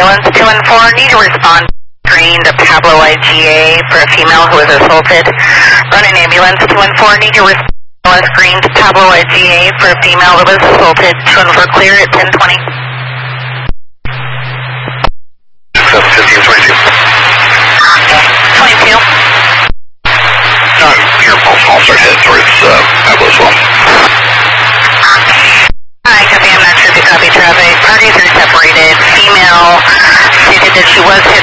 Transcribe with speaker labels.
Speaker 1: ambulance 214. Need to respond green to Pablo IGA for a female who was assaulted. Run an ambulance 214. Need to respond green to Pablo IGA for a female who was assaulted. 214 clear at 1020.
Speaker 2: 1522.
Speaker 1: 22.
Speaker 2: No, your pulse also head towards Pablo as well.
Speaker 1: Hi, copy. I'm not sure if you copy traffic. Parties are separated. Female stated that she was hit